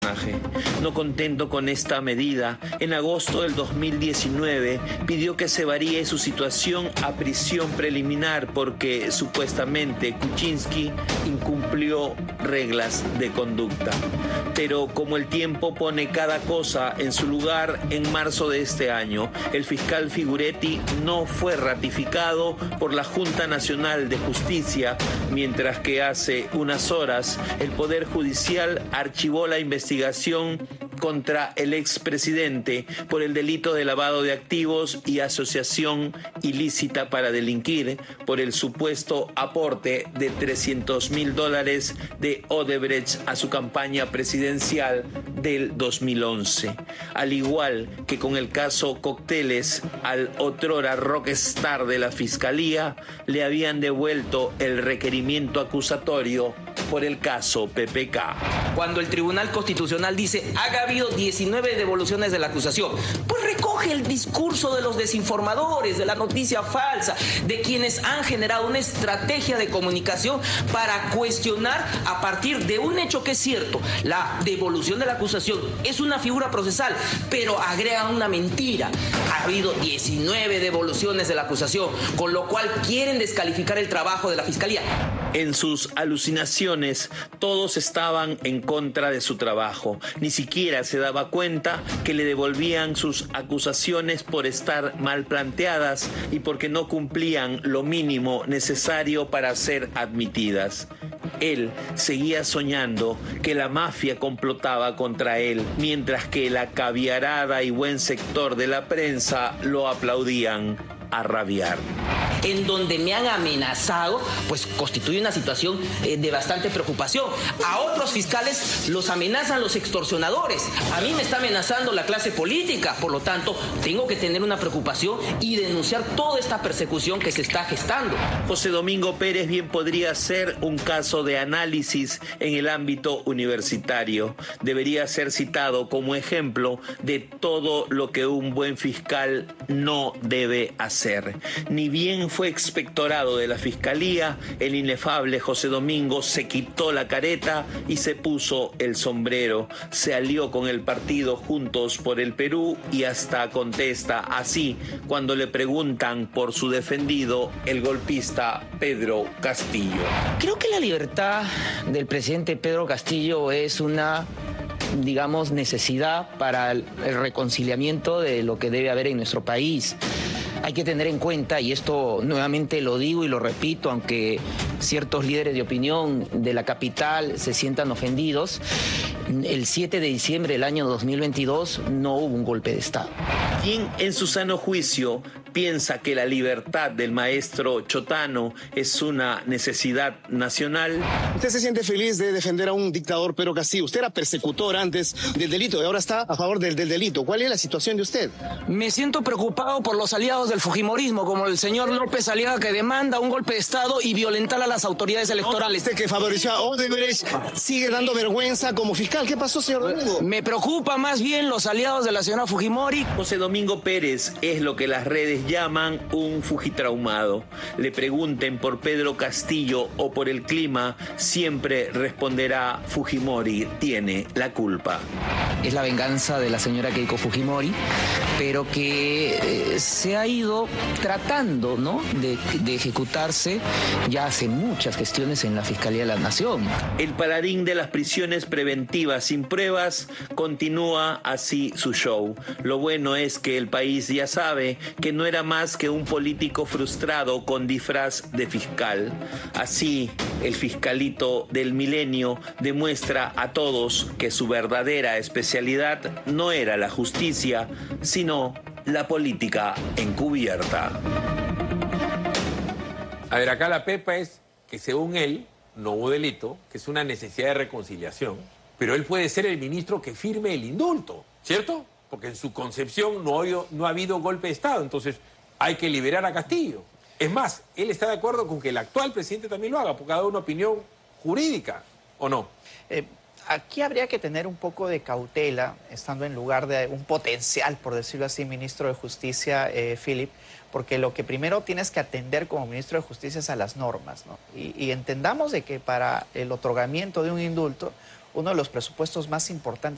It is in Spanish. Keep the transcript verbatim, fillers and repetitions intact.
personaje. No contento con esta medida, en agosto del dos mil diecinueve pidió que se varíe su situación a prisión preliminar porque supuestamente Kuczynski incumplió reglas de conducta. Pero como el tiempo pone cada cosa en su lugar, en marzo de este año, el fiscal Figuretti no fue ratificado por la Junta Nacional de Justicia, mientras que hace unas horas el Poder Judicial archivó la investigación contra el expresidente por el delito de lavado de activos y asociación ilícita para delinquir por el supuesto aporte de trescientos mil dólares de Odebrecht a su campaña presidencial del dos mil once. Al igual que con el caso Cocteles, al otrora rockstar de la Fiscalía le habían devuelto el requerimiento acusatorio por el caso P P K. Cuando el Tribunal Constitucional dice ha habido diecinueve devoluciones de la acusación, pues recoge el discurso de los desinformadores, de la noticia falsa, de quienes han generado una estrategia de comunicación para cuestionar a partir de un hecho que es cierto. La devolución de la acusación es una figura procesal, pero agregan una mentira. Ha habido diecinueve devoluciones de la acusación, con lo cual quieren descalificar el trabajo de la Fiscalía. En sus alucinaciones, todos estaban en contra de su trabajo. Ni siquiera se daba cuenta que le devolvían sus acusaciones por estar mal planteadas y porque no cumplían lo mínimo necesario para ser admitidas. Él seguía soñando que la mafia complotaba contra él, mientras que la caviarada y buen sector de la prensa lo aplaudían a rabiar. En donde me han amenazado, pues constituye una situación eh, de bastante preocupación. A otros fiscales los amenazan los extorsionadores. A mí me está amenazando la clase política. Por lo tanto, tengo que tener una preocupación y denunciar toda esta persecución que se está gestando. José Domingo Pérez bien podría ser un caso de análisis en el ámbito universitario. Debería ser citado como ejemplo de todo lo que un buen fiscal no debe hacer. Ni bien fue expectorado de la Fiscalía, el inefable José Domingo se quitó la careta y se puso el sombrero. Se alió con el partido Juntos por el Perú y hasta contesta así cuando le preguntan por su defendido, el golpista Pedro Castillo. Creo que la libertad del presidente Pedro Castillo es una, digamos, necesidad para el reconciliamiento de lo que debe haber en nuestro país. Hay que tener en cuenta, y esto nuevamente lo digo y lo repito, aunque ciertos líderes de opinión de la capital se sientan ofendidos, el siete de diciembre del año dos mil veintidós no hubo un golpe de Estado. ¿Quién en su sano juicio piensa que la libertad del maestro Chotano es una necesidad nacional? Usted se siente feliz de defender a un dictador Pedro Castillo. Usted era persecutor antes del delito y ahora está a favor del, del delito. ¿Cuál es la situación de usted? Me siento preocupado por los aliados del fujimorismo, como el señor López Aliaga, que demanda un golpe de Estado y violentar a las autoridades electorales. Usted que favoreció a Odebrecht sigue dando vergüenza como fiscal. ¿Qué pasó, señor Domingo? Me preocupa más bien los aliados de la señora Fujimori. José Domingo Pérez es lo que las redes llaman un fujitraumado. Le pregunten por Pedro Castillo o por el clima, siempre responderá: Fujimori tiene la culpa. Es la venganza de la señora Keiko Fujimori, pero que eh, se ha ido tratando, ¿no?, de, de ejecutarse ya hace muchas gestiones en la Fiscalía de la Nación. El paladín de las prisiones preventivas sin pruebas continúa así su show. Lo bueno es que el país ya sabe que no era más que un político frustrado con disfraz de fiscal. Así, el fiscalito del milenio demuestra a todos que su verdadera especialidad no era la justicia, sino la política encubierta. A ver, acá la pepa es que según él no hubo delito, que es una necesidad de reconciliación, pero él puede ser el ministro que firme el indulto, ¿cierto? Porque en su concepción no ha habido, no ha habido golpe de Estado, entonces hay que liberar a Castillo. Es más, él está de acuerdo con que el actual presidente también lo haga, porque ha dado una opinión jurídica, ¿o no? Eh, aquí habría que tener un poco de cautela, estando en lugar de un potencial, por decirlo así, ministro de Justicia, eh, Philip, porque lo que primero tienes que atender como ministro de Justicia es a las normas, ¿no? Y, y entendamos de que para el otorgamiento de un indulto, uno de los presupuestos más importantes